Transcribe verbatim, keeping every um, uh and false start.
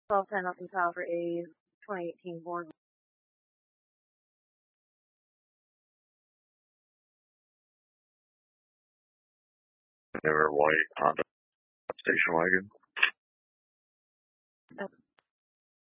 twelve ten up in file for a twenty eighteen Ford. They were white Honda station wagon.